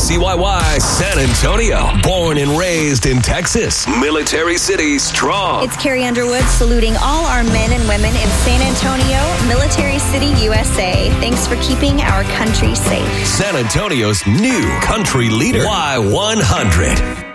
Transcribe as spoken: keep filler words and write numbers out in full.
C Y Y San Antonio. Born and raised in Texas. Military City strong. It's Carrie Underwood saluting all our men and women in San Antonio, Military City, U S A. Thanks for keeping our country safe. San Antonio's new country leader, Y one hundred.